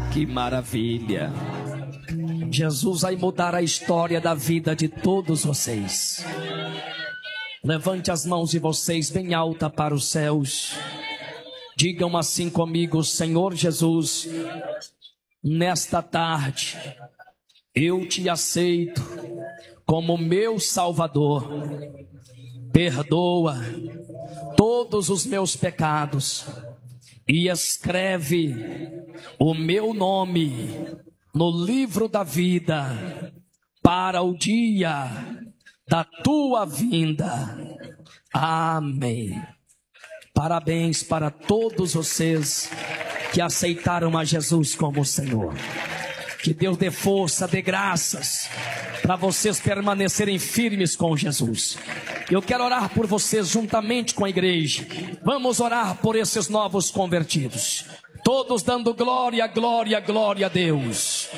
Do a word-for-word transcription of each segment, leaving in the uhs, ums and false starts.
Que maravilha. Jesus vai mudar a história da vida de todos vocês. Levante as mãos de vocês bem alta para os céus. Digam assim comigo: Senhor Jesus, nesta tarde eu te aceito como meu Salvador. Perdoa todos os meus pecados e escreve o meu nome no livro da vida para o dia da tua vinda. Amém. Parabéns para todos vocês que aceitaram a Jesus como Senhor. Que Deus dê força, dê graças para vocês permanecerem firmes com Jesus. Eu quero orar por vocês juntamente com a igreja. Vamos orar por esses novos convertidos. Todos dando glória, glória, glória a Deus.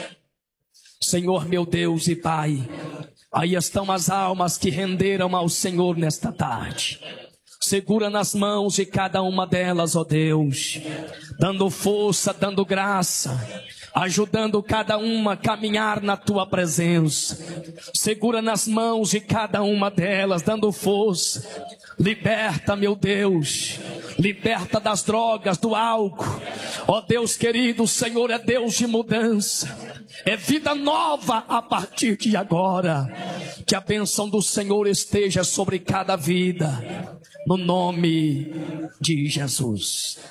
Senhor meu Deus e Pai, aí estão as almas que renderam ao Senhor nesta tarde. Segura nas mãos de cada uma delas, ó Deus, dando força, dando graça, ajudando cada uma a caminhar na tua presença. Segura nas mãos de cada uma delas, dando força. Liberta, meu Deus, liberta das drogas, do álcool. Ó Deus querido, o Senhor é Deus de mudança, é vida nova a partir de agora. Que a bênção do Senhor esteja sobre cada vida, no nome de Jesus.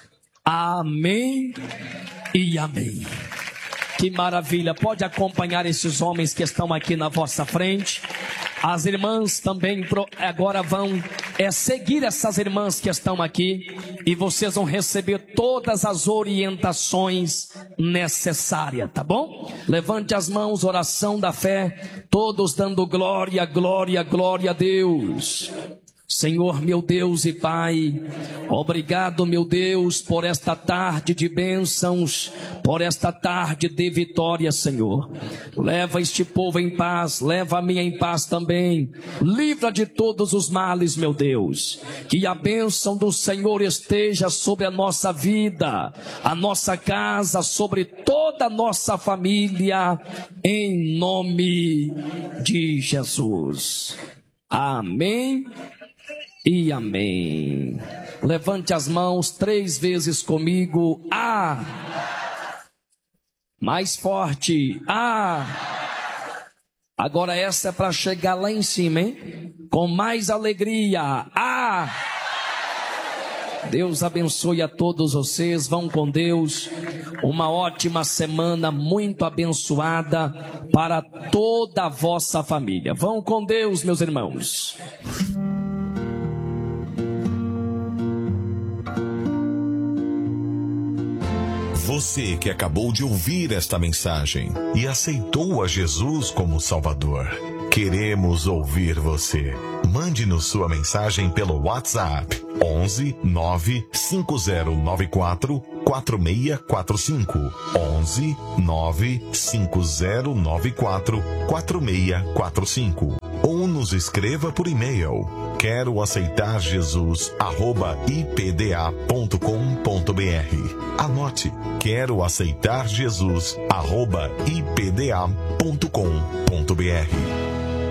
Amém e amém. Que maravilha, pode acompanhar esses homens que estão aqui na vossa frente. As irmãs também agora vão é, seguir essas irmãs que estão aqui, e vocês vão receber todas as orientações necessárias, tá bom? Levante as mãos, oração da fé, todos dando glória, glória, glória a Deus. Senhor meu Deus e Pai, obrigado meu Deus por esta tarde de bênçãos, por esta tarde de vitória, Senhor. Leva este povo em paz, leva a minha em paz também, livra de todos os males, meu Deus. Que a bênção do Senhor esteja sobre a nossa vida, a nossa casa, sobre toda a nossa família, em nome de Jesus. Amém e amém. Levante as mãos três vezes comigo. Ah! Mais forte. Ah! Agora essa é para chegar lá em cima, hein? Com mais alegria. Ah! Deus abençoe a todos vocês. Vão com Deus. Uma ótima semana, muito abençoada para toda a vossa família. Vão com Deus, meus irmãos. Você que acabou de ouvir esta mensagem e aceitou a Jesus como Salvador, queremos ouvir você. Mande-nos sua mensagem pelo WhatsApp onze nove cinco zero nove quatro quatro seis quatro cinco onze nove cinco zero nove quatro quatro seis quatro cinco, ou nos escreva por e-mail quero aceitar Jesus arroba i p d a ponto com ponto b r. Anote: quero aceitar Jesus arroba i p d a ponto com ponto b r.